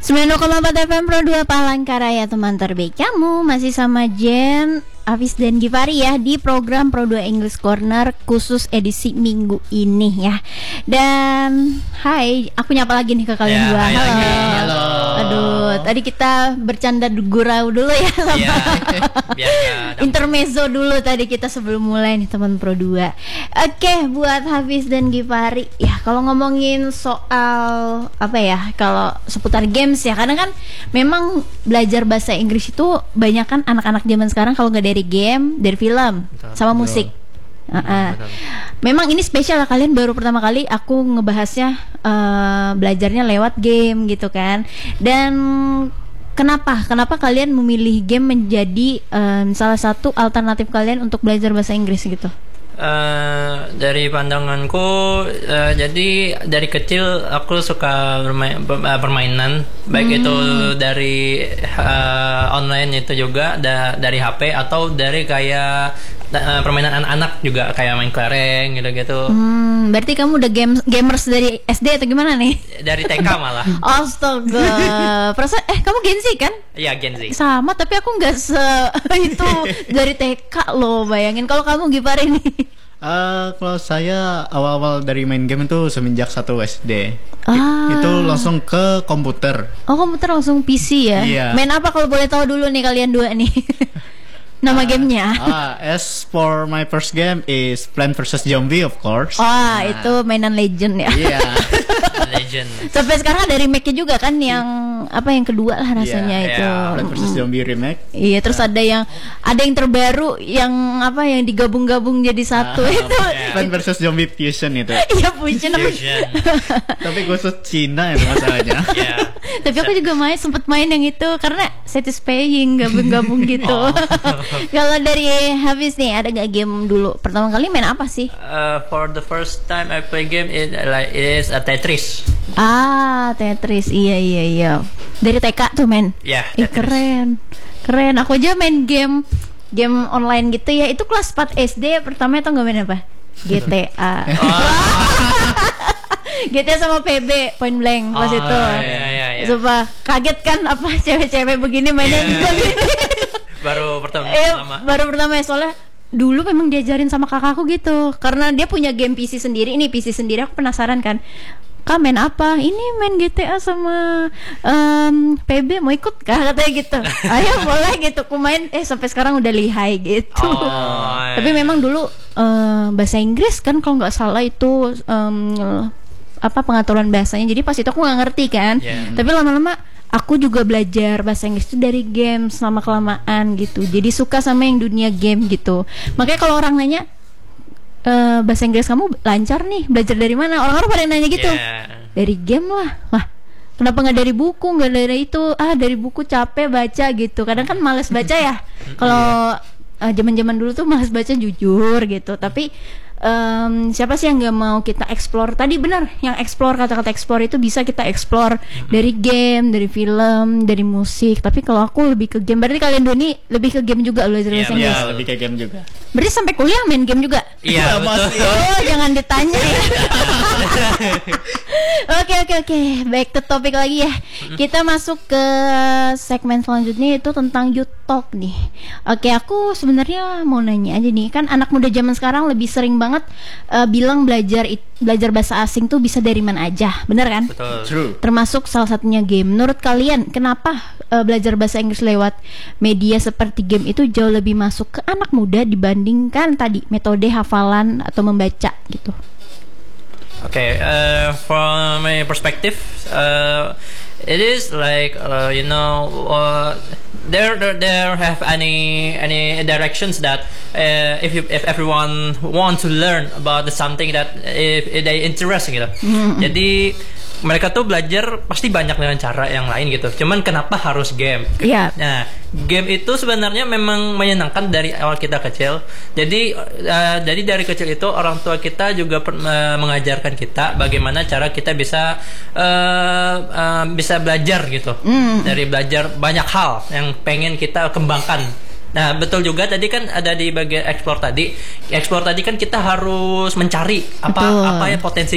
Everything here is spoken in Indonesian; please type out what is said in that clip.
90,4 FM Pro 2 Palangkaraya, teman terbaik kamu. Masih sama Jen, Hafiz dan Gifari ya di program Pro 2 English Corner khusus edisi minggu ini ya. Dan hai, aku nyapa lagi nih ke kalian dua. Halo. Aduh, tadi kita bercanda gurau dulu ya sama intermezzo dulu tadi kita sebelum mulai nih teman Pro 2. Oke, buat Hafiz dan Gifari ya, kalau ngomongin soal apa ya, kalau seputar games ya, kadang kan memang belajar bahasa Inggris itu banyak kan anak-anak zaman sekarang kalau nggak dari game, dari film, sama musik. Memang ini spesial lah, kalian baru pertama kali aku ngebahasnya belajarnya lewat game gitu kan. Dan kenapa kalian memilih game menjadi salah satu alternatif kalian untuk belajar bahasa Inggris gitu? Dari pandanganku, jadi dari kecil aku suka permainan, baik itu dari online itu juga, dari HP atau dari kayak permainan anak-anak juga, kayak main kelereng gitu-gitu. Berarti kamu udah gamers dari SD atau gimana nih? Dari TK malah. Astaga. Perasaan kamu Gen Z kan? Iya, Gen Z. Sama, tapi aku nggak itu dari TK loh. Bayangin kalau kamu gimana nih? Kalau saya awal-awal dari main game itu semenjak 1 SD. Itu langsung ke komputer. Oh, komputer langsung PC ya? Iya. Main apa kalau boleh tahu dulu nih kalian dua nih? Nama gamenya? As for my first game is Plant vs Zombie, of course. Itu mainan legend ya? Iya. Legend. Sampai sekarang ada remake-nya juga kan, yang apa, yang kedua lah rasanya itu. Plant vs Zombie remake. Iya, terus ada yang terbaru yang apa, yang digabung-gabung jadi satu itu. Plant vs Zombie Fusion itu. Iya, Fusion. Tapi khusus Cina itu masalahnya. Tapi aku juga sempat main yang itu karena satisfying, gabung-gabung gitu. Kalau dari Hafiz nih, ada gak game dulu pertama kali main apa sih? For the first time I play game, it is a Tetris. Tetris, iya. Dari TK tuh main. Iya, Keren. Aku aja main game online gitu ya. Itu kelas 4 SD pertama itu nggak main apa? GTA. GTA sama PB, Point Blank pas itu. Iya. Sumpah kaget kan, apa cewek-cewek begini mainnya juga gini. Baru pertama. Ya, soalnya dulu memang diajarin sama kakakku gitu, karena dia punya game PC sendiri. Ini PC sendiri, aku penasaran kan, Kak main apa? Ini main GTA sama PB, mau ikut kah? Katanya gitu. Ayo boleh gitu, aku main. Sampai sekarang udah lihai gitu. Tapi memang dulu bahasa Inggris kan kalau nggak salah itu pengaturan bahasanya. Jadi pas itu aku nggak ngerti kan. Tapi lama-lama aku juga belajar bahasa Inggris itu dari game selama kelamaan gitu. Jadi suka sama yang dunia game gitu. Makanya kalau orang nanya, bahasa Inggris kamu lancar nih, belajar dari mana? Orang-orang pada nanya gitu. Dari game lah. Kenapa nggak dari buku? Nggak dari itu? Dari buku capek baca gitu. Kadang kan males baca ya. Kalau zaman-zaman dulu tuh males baca, jujur gitu. Tapi siapa sih yang nggak mau kita explore? Tadi benar, yang explore, kata-kata explore itu bisa kita explore dari game, dari film, dari musik. Tapi kalau aku lebih ke game. Berarti kalian dua nih lebih ke game juga belajar bahasa Inggris? Iya, lebih ke game juga. Berarti sampai kuliah main game juga? Iya, betul. Jangan ditanya ya. Oke. Back to topik lagi ya. Kita masuk ke segmen selanjutnya, itu tentang youth talk nih. Oke, aku sebenarnya mau nanya aja nih. Kan anak muda zaman sekarang lebih sering banget bilang belajar bahasa asing tuh bisa dari mana aja, bener kan? Betul. True. Termasuk salah satunya game. Menurut kalian, kenapa belajar bahasa Inggris lewat media seperti game itu jauh lebih masuk ke anak muda dibandingkan tadi metode hafalan atau membaca gitu? Okay, from my perspective, it is like there have any directions that if everyone want to learn about something that if they interest gitu. Jadi mereka tuh belajar pasti banyak dengan cara yang lain gitu. Cuman kenapa harus game? Iya. Nah, game itu sebenarnya memang menyenangkan dari awal kita kecil. Jadi dari kecil itu orang tua kita juga mengajarkan kita bagaimana cara kita bisa belajar gitu. Dari belajar banyak hal yang pengen kita kembangkan. Nah, betul juga tadi kan ada di bagian explore tadi. Explore tadi kan kita harus mencari apa ya potensi